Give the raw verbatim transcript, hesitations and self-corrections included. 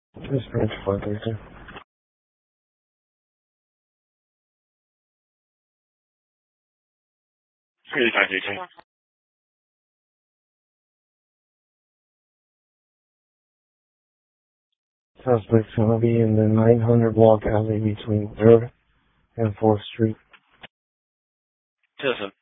This branch five thirty-two. thirty-five thirty-two. Suspect's gonna be in the nine hundred block alley between third and fourth Street. Listen.